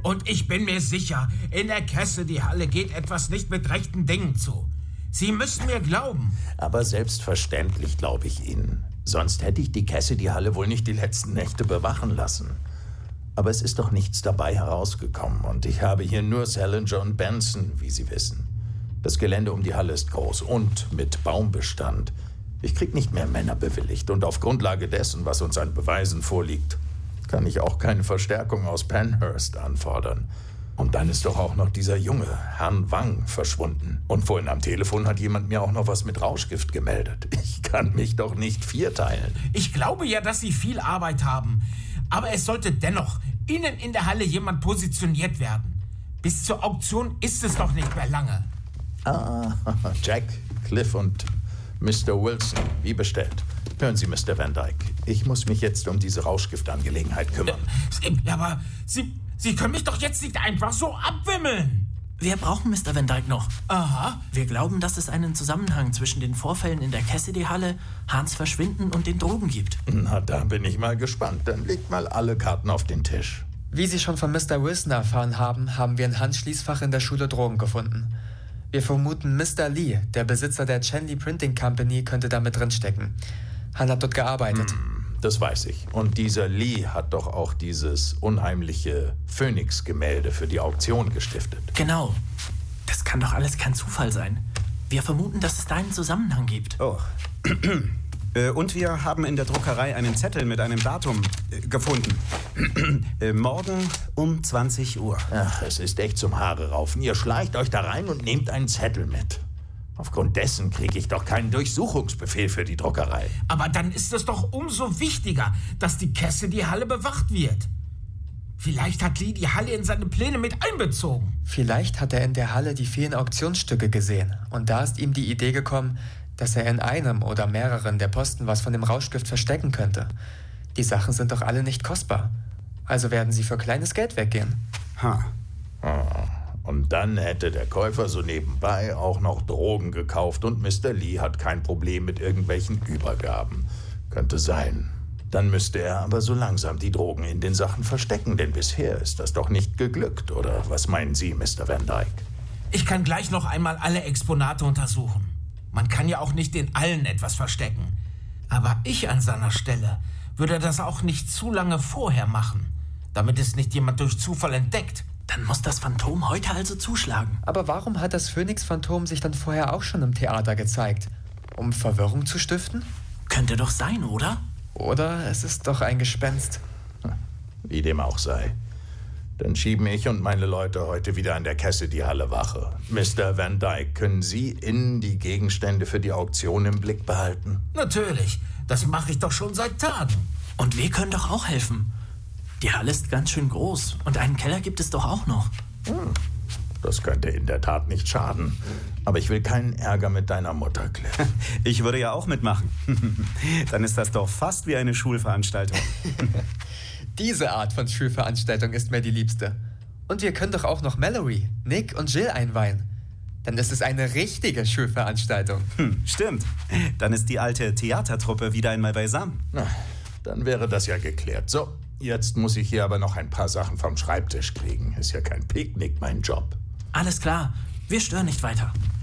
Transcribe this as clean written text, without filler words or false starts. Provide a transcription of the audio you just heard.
Und ich bin mir sicher, in der Cassidy-Halle geht etwas nicht mit rechten Dingen zu. Sie müssen mir glauben. Aber selbstverständlich glaube ich Ihnen. Sonst hätte ich die Cassidy-Halle wohl nicht die letzten Nächte bewachen lassen. Aber es ist doch nichts dabei herausgekommen. Und ich habe hier nur Salinger und Benson, wie Sie wissen. Das Gelände um die Halle ist groß und mit Baumbestand. Ich krieg nicht mehr Männer bewilligt. Und auf Grundlage dessen, was uns an Beweisen vorliegt, kann ich auch keine Verstärkung aus Penhurst anfordern. Und dann ist doch auch noch dieser Junge, Herrn Wang, verschwunden. Und vorhin am Telefon hat jemand mir auch noch was mit Rauschgift gemeldet. Ich kann mich doch nicht vierteilen. Ich glaube ja, dass Sie viel Arbeit haben. Aber es sollte dennoch innen in der Halle jemand positioniert werden. Bis zur Auktion ist es doch nicht mehr lange. Jack, Cliff und Mr. Wilson, wie bestellt. Hören Sie, Mr. Van Dyke, ich muss mich jetzt um diese Rauschgiftangelegenheit kümmern. Aber Sie können mich doch jetzt nicht einfach so abwimmeln. Wir brauchen Mr. Van Dyke noch. Aha. Wir glauben, dass es einen Zusammenhang zwischen den Vorfällen in der Cassidy-Halle, Hans Verschwinden und den Drogen gibt. Na, da bin ich mal gespannt. Dann legt mal alle Karten auf den Tisch. Wie Sie schon von Mr. Wilson erfahren haben, haben wir in Hans Schließfach in der Schule Drogen gefunden. Wir vermuten, Mr. Lee, der Besitzer der Chenley Printing Company, könnte da mit drinstecken. Han hat dort gearbeitet. Das weiß ich. Und dieser Lee hat doch auch dieses unheimliche Phönix-Gemälde für die Auktion gestiftet. Genau. Das kann doch alles kein Zufall sein. Wir vermuten, dass es da einen Zusammenhang gibt. Oh. Und wir haben in der Druckerei einen Zettel mit einem Datum gefunden. Morgen um 20 Uhr. Ach, es ist echt zum Haare raufen. Ihr schleicht euch da rein und nehmt einen Zettel mit. Aufgrund dessen kriege ich doch keinen Durchsuchungsbefehl für die Druckerei. Aber dann ist es doch umso wichtiger, dass die Cassidy-Halle bewacht wird. Vielleicht hat Lee die Halle in seine Pläne mit einbezogen. Vielleicht hat er in der Halle die vielen Auktionsstücke gesehen. Und da ist ihm die Idee gekommen, dass er in einem oder mehreren der Posten was von dem Rauschgift verstecken könnte. Die Sachen sind doch alle nicht kostbar. Also werden sie für kleines Geld weggehen. Und dann hätte der Käufer so nebenbei auch noch Drogen gekauft und Mr. Lee hat kein Problem mit irgendwelchen Übergaben. Könnte sein. Dann müsste er aber so langsam die Drogen in den Sachen verstecken, denn bisher ist das doch nicht geglückt, oder was meinen Sie, Mr. Van Dyke? Ich kann gleich noch einmal alle Exponate untersuchen. Man kann ja auch nicht in allen etwas verstecken. Aber ich an seiner Stelle würde das auch nicht zu lange vorher machen, damit es nicht jemand durch Zufall entdeckt. Dann muss das Phantom heute also zuschlagen. Aber warum hat das Phönix-Phantom sich dann vorher auch schon im Theater gezeigt? Um Verwirrung zu stiften? Könnte doch sein, oder? Oder es ist doch ein Gespenst. Wie dem auch sei. Dann schieben ich und meine Leute heute wieder an der Cassidy-Halle Wache. Mr. Van Dyke, können Sie innen die Gegenstände für die Auktion im Blick behalten? Natürlich, das mache ich doch schon seit Tagen. Und wir können doch auch helfen. Die Halle ist ganz schön groß und einen Keller gibt es doch auch noch. Das könnte in der Tat nicht schaden. Aber ich will keinen Ärger mit deiner Mutter, Cliff. Ich würde ja auch mitmachen. Dann ist das doch fast wie eine Schulveranstaltung. Diese Art von Schulveranstaltung ist mir die liebste. Und wir können doch auch noch Mallory, Nick und Jill einweihen. Dann ist es eine richtige Schulveranstaltung. Stimmt. Dann ist die alte Theatertruppe wieder einmal beisammen. Na, dann wäre das ja geklärt. So, jetzt muss ich hier aber noch ein paar Sachen vom Schreibtisch kriegen. Ist ja kein Picknick, mein Job. Alles klar. Wir stören nicht weiter.